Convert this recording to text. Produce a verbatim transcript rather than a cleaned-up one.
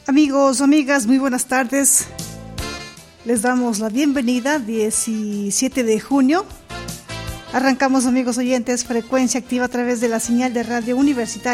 Amigos, amigas, muy buenas tardes. Les damos la bienvenida, diecisiete de junio. Arrancamos, amigos oyentes, frecuencia activa a través de la señal de radio universitaria.